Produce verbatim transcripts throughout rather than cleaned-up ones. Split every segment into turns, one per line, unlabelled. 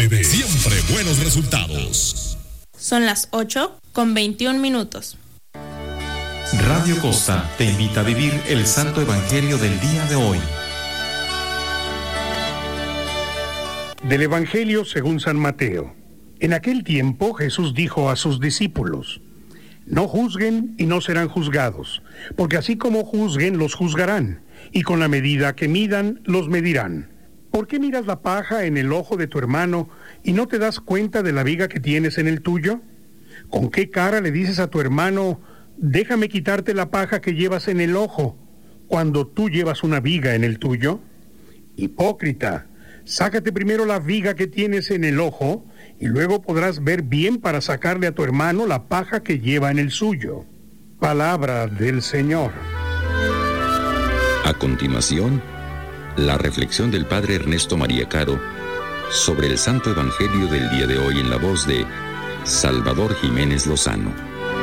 le dé siempre buenos resultados.
Son las ocho con veintiún minutos.
Radio Costa te invita a vivir el Santo Evangelio del día de hoy.
Del Evangelio según San Mateo. En aquel tiempo Jesús dijo a sus discípulos: no juzguen y no serán juzgados, porque así como juzguen los juzgarán, y con la medida que midan los medirán. ¿Por qué miras la paja en el ojo de tu hermano y no te das cuenta de la viga que tienes en el tuyo? ¿Con qué cara le dices a tu hermano: déjame quitarte la paja que llevas en el ojo, cuando tú llevas una viga en el tuyo? Hipócrita, sácate primero la viga que tienes en el ojo, y luego podrás ver bien para sacarle a tu hermano la paja que lleva en el suyo. Palabra del Señor.
A continuación, la reflexión del Padre Ernesto María Caro sobre el Santo Evangelio del día de hoy en la voz de Salvador Jiménez Lozano.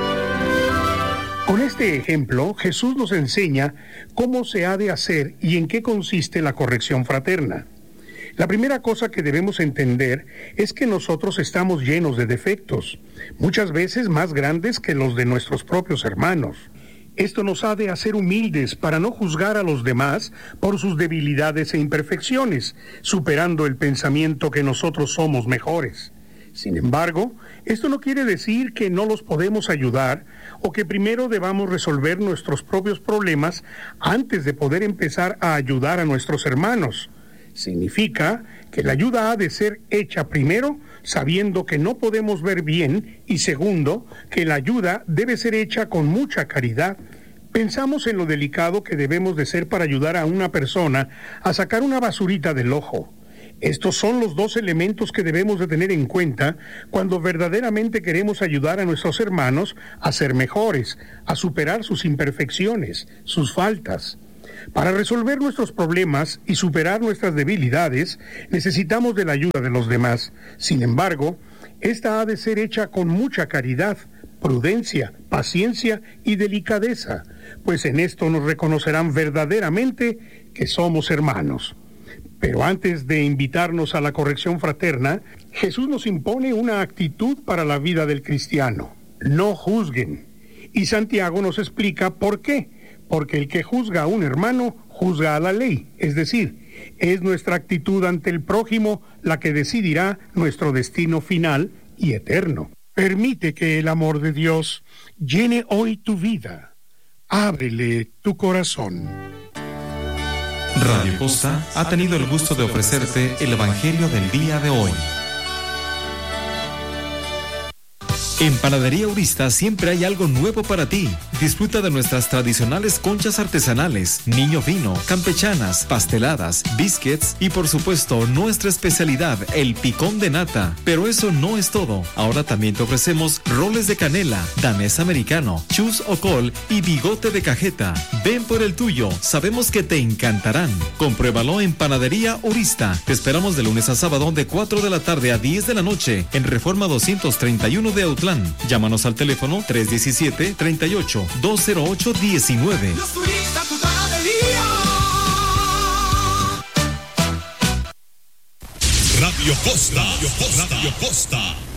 Con este ejemplo, Jesús nos enseña cómo se ha de hacer y en qué consiste la corrección fraterna. La primera cosa que debemos entender es que nosotros estamos llenos de defectos, muchas veces más grandes que los de nuestros propios hermanos. Esto nos ha de hacer humildes para no juzgar a los demás por sus debilidades e imperfecciones, superando el pensamiento que nosotros somos mejores. Sin embargo, esto no quiere decir que no los podemos ayudar o que primero debamos resolver nuestros propios problemas antes de poder empezar a ayudar a nuestros hermanos. Significa que la ayuda ha de ser hecha primero sabiendo que no podemos ver bien y segundo, que la ayuda debe ser hecha con mucha caridad. Pensamos en lo delicado que debemos de ser para ayudar a una persona a sacar una basurita del ojo. Estos son los dos elementos que debemos de tener en cuenta cuando verdaderamente queremos ayudar a nuestros hermanos a ser mejores, a superar sus imperfecciones, sus faltas. Para resolver nuestros problemas y superar nuestras debilidades, necesitamos de la ayuda de los demás. Sin embargo, esta ha de ser hecha con mucha caridad, prudencia, paciencia y delicadeza, pues en esto nos reconocerán verdaderamente que somos hermanos. Pero antes de invitarnos a la corrección fraterna, Jesús nos impone una actitud para la vida del cristiano: no juzguen. Y Santiago nos explica por qué. Porque el que juzga a un hermano, juzga a la ley. Es decir, es nuestra actitud ante el prójimo la que decidirá nuestro destino final y eterno. Permite que el amor de Dios llene hoy tu vida. Ábrele tu corazón.
Radio Costa ha tenido el gusto de ofrecerte el Evangelio del día de hoy. En Panadería Urista siempre hay algo nuevo para ti. Disfruta de nuestras tradicionales conchas artesanales, niño fino, campechanas, pasteladas, biscuits y por supuesto nuestra especialidad, el picón de nata. Pero eso no es todo. Ahora también te ofrecemos roles de canela, danés americano, chus o col y bigote de cajeta. Ven por el tuyo, sabemos que te encantarán. Compruébalo en Panadería Urista. Te esperamos de lunes a sábado de cuatro de la tarde a diez de la noche en Reforma doscientos treinta y uno de Autlán. Llámanos al teléfono tres uno siete, treinta y ocho, dos cero ocho, diecinueve.
Radio Costa, Radio Costa, Radio Costa.